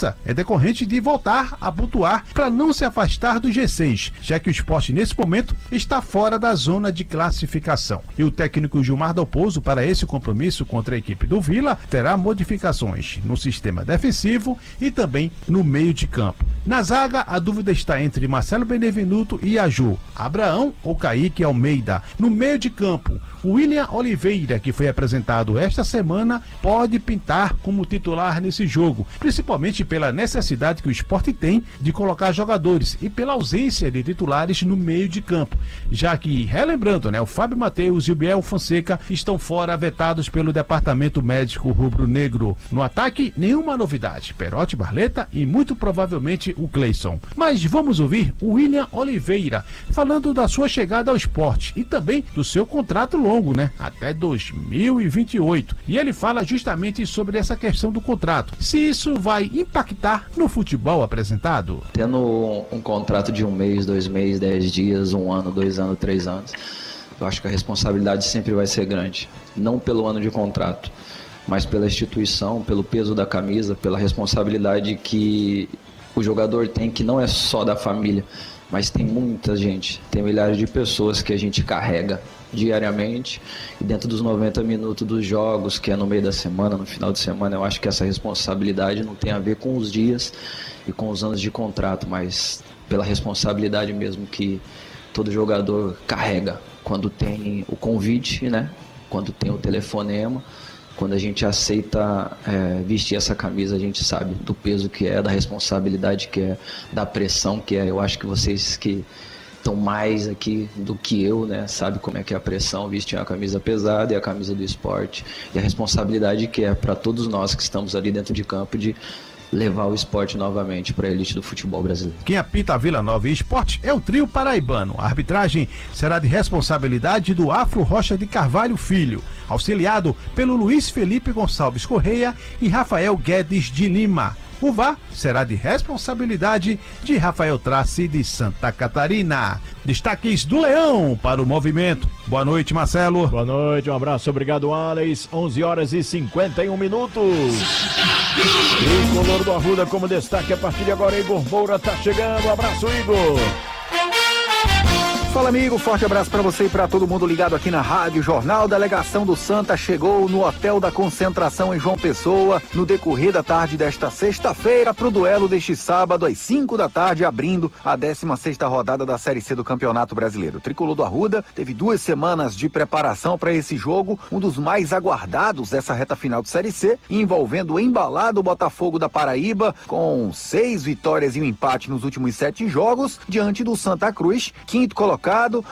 mudança é decorrente de voltar a pontuar para não se afastar do G6, já que o Sport nesse momento está fora da zona de classificação. E o técnico Gilmar Dalpozo, para esse compromisso contra a equipe do Vila, terá modificações no sistema defensivo e também no meio de campo. Na zaga, a dúvida está entre Marcelo Benevenuto e Aju, Abraão ou Kaique Almeida. No meio de campo, William Oliveira, que foi apresentado esta semana, pode pintar como titular nesse jogo, principalmente pela necessidade que o Sport tem de colocar jogadores e pela ausência de titulares no meio de campo, já que, relembrando, o Fábio Matheus e o Biel Fonseca estão fora, vetados pelo departamento médico rubro-negro. No ataque, nenhuma novidade, Perotti, Barleta e muito provavelmente o Cleison. Mas vamos ouvir o William Oliveira falando da sua chegada ao Sport e também do seu contrato longo, até 2028. E ele fala justamente sobre essa questão do contrato, se isso vai impactar no futebol apresentado. Tendo um contrato de 1 mês, 2 meses, 10 dias, 1 ano, 2 anos, 3 anos, eu acho que a responsabilidade sempre vai ser grande, não pelo ano de contrato, mas pela instituição, pelo peso da camisa, pela responsabilidade que o jogador tem, que não é só da família, mas tem muita gente, tem milhares de pessoas que a gente carrega diariamente, e dentro dos 90 minutos dos jogos, que é no meio da semana, no final de semana, eu acho que essa responsabilidade não tem a ver com os dias e com os anos de contrato, mas pela responsabilidade mesmo que todo jogador carrega quando tem o convite, quando tem o telefonema. Quando a gente aceita vestir essa camisa, a gente sabe do peso que é, da responsabilidade que é, da pressão que é. Eu acho que vocês que estão mais aqui do que eu, sabe como é que é a pressão, vestir a camisa pesada e a camisa do esporte, e a responsabilidade que é para todos nós que estamos ali dentro de campo de levar o esporte novamente para a elite do futebol brasileiro. Quem apita a Vila Nova e Esporte é o trio paraibano. A arbitragem será de responsabilidade do Afro Rocha de Carvalho Filho, auxiliado pelo Luiz Felipe Gonçalves Correia e Rafael Guedes de Lima. O VAR será de responsabilidade de Rafael Trace de Santa Catarina. Destaques do Leão para o movimento. Boa noite, Marcelo. Boa noite, um abraço, obrigado, Alex. 11h51. Tricolor do Arruda como destaque a partir de agora. Igor Moura tá chegando. Abraço, Igor. Fala, amigo, forte abraço para você e para todo mundo ligado aqui na Rádio Jornal. Delegação do Santa chegou no Hotel da Concentração em João Pessoa no decorrer da tarde desta sexta-feira para o duelo deste sábado às 5 da tarde, abrindo a 16ª rodada da Série C do Campeonato Brasileiro. O Tricolor do Arruda teve 2 semanas de preparação para esse jogo, um dos mais aguardados dessa reta final de Série C, envolvendo o embalado Botafogo da Paraíba, com 6 vitórias e um empate nos últimos 7 jogos, diante do Santa Cruz, quinto colocado.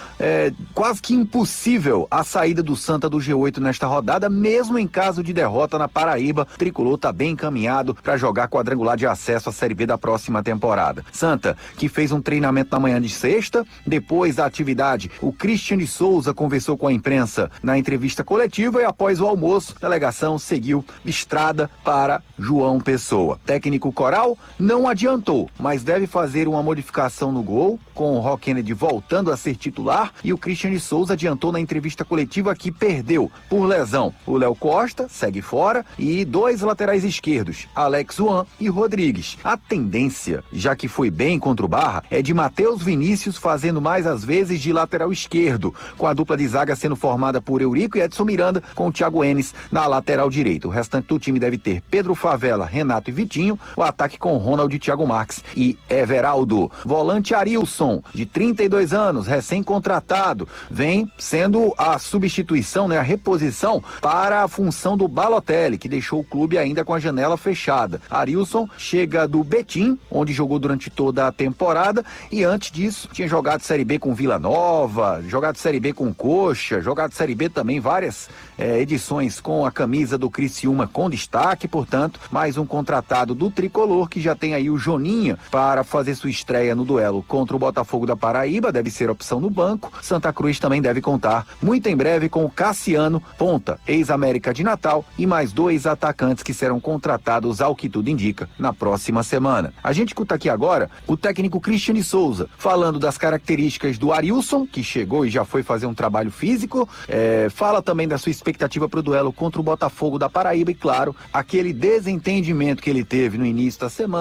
Quase que impossível a saída do Santa do G8 nesta rodada, mesmo em caso de derrota na Paraíba. O Tricolor está bem encaminhado para jogar quadrangular de acesso à Série B da próxima temporada. Santa, que fez um treinamento na manhã de sexta, depois da atividade, o Christian Souza conversou com a imprensa na entrevista coletiva e após o almoço, a delegação seguiu estrada para João Pessoa. Técnico Coral não adiantou, mas deve fazer uma modificação no gol, com o Rock Kennedy voltando a ser titular, e o Christian Souza adiantou na entrevista coletiva que perdeu por lesão o Léo Costa, segue fora, e 2 laterais esquerdos, Alex Juan e Rodrigues. A tendência, já que foi bem contra o Barra, é de Matheus Vinícius fazendo mais às vezes de lateral esquerdo, com a dupla de zaga sendo formada por Eurico e Edson Miranda, com o Thiago Enes na lateral direita. O restante do time deve ter Pedro Favela, Renato e Vitinho, o ataque com Ronald, Thiago Marques e Everaldo. Volante Arilson, de 32 anos, recém-contratado, vem sendo a substituição, a reposição para a função do Balotelli, que deixou o clube ainda com a janela fechada. Arilson chega do Betim, onde jogou durante toda a temporada, e antes disso tinha jogado Série B com Vila Nova, jogado Série B com Coxa, jogado Série B também várias edições com a camisa do Criciúma com destaque. Portanto, mais um contratado do Tricolor, que já tem aí o Joninha para fazer sua estreia no duelo contra o Botafogo da Paraíba, deve ser opção no banco. Santa Cruz também deve contar muito em breve com o Cassiano, ponta, ex-América de Natal, e mais 2 atacantes que serão contratados, ao que tudo indica, na próxima semana. A gente escuta aqui agora o técnico Christian Souza falando das características do Arilson, que chegou e já foi fazer um trabalho físico, fala também da sua expectativa para o duelo contra o Botafogo da Paraíba e, claro, aquele desentendimento que ele teve no início da semana